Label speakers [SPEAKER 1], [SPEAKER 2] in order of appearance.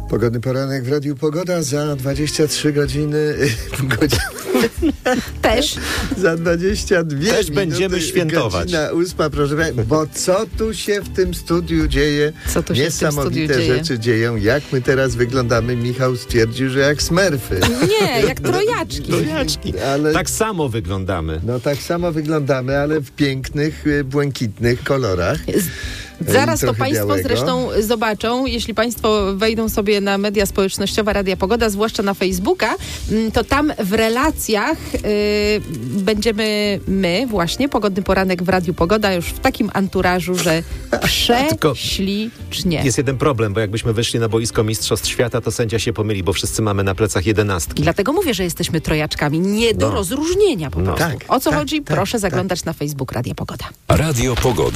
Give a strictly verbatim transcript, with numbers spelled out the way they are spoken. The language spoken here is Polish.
[SPEAKER 1] Pogodny poranek w Radiu Pogoda za dwadzieścia trzy godziny. godziny.
[SPEAKER 2] Też.
[SPEAKER 1] Za dwadzieścia dwie
[SPEAKER 3] Też
[SPEAKER 1] minuty,
[SPEAKER 3] będziemy świętować.
[SPEAKER 1] Godzina ósma, proszę Państwa, bo co tu się w tym studiu dzieje?
[SPEAKER 2] Co tu się
[SPEAKER 1] Niesamowite
[SPEAKER 2] w tym studiu
[SPEAKER 1] rzeczy dzieją. Jak my teraz wyglądamy? Michał stwierdził, że jak smerfy.
[SPEAKER 2] Nie, jak trojaczki.
[SPEAKER 3] Trojaczki.
[SPEAKER 1] Ale...
[SPEAKER 3] Tak samo wyglądamy.
[SPEAKER 1] No tak samo wyglądamy, ale w pięknych, błękitnych kolorach.
[SPEAKER 2] Zaraz to
[SPEAKER 1] trochę
[SPEAKER 2] Państwo
[SPEAKER 1] białego.
[SPEAKER 2] zresztą zobaczą, jeśli Państwo wejdą sobie na media społecznościowe Radia Pogoda, zwłaszcza na Facebooka, to tam w relacjach y, będziemy my właśnie, Pogodny Poranek w Radiu Pogoda, już w takim anturażu, że prześlicznie.
[SPEAKER 3] Jest jeden problem, bo jakbyśmy wyszli na boisko Mistrzostw Świata, to sędzia się pomyli, bo wszyscy mamy na plecach jedenastki.
[SPEAKER 2] I dlatego mówię, że jesteśmy trojaczkami, nie do
[SPEAKER 3] No.
[SPEAKER 2] rozróżnienia po
[SPEAKER 3] No.
[SPEAKER 2] prostu.
[SPEAKER 1] Tak,
[SPEAKER 2] o co
[SPEAKER 1] tak,
[SPEAKER 2] chodzi?
[SPEAKER 1] tak,
[SPEAKER 2] Proszę
[SPEAKER 1] tak.
[SPEAKER 2] zaglądać na Facebook Radia Pogoda.
[SPEAKER 4] Radio Pogoda.